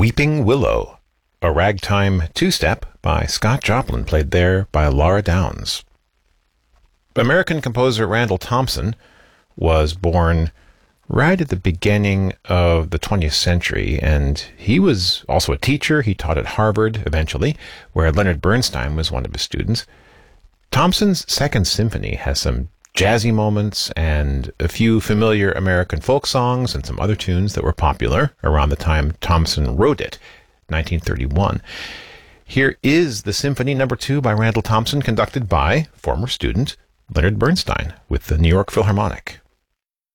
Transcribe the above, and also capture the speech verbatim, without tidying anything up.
Weeping Willow, a ragtime two-step by Scott Joplin, played there by Laura Downs. American composer Randall Thompson was born right at the beginning of the twentieth century, and he was also a teacher. He taught at Harvard eventually, where Leonard Bernstein was one of his students. Thompson's Second Symphony has some jazzy moments and a few familiar American folk songs and some other tunes that were popular around the time Thompson wrote it, nineteen thirty-one. Here is the Symphony Number Two by Randall Thompson, conducted by former student Leonard Bernstein with the New York Philharmonic.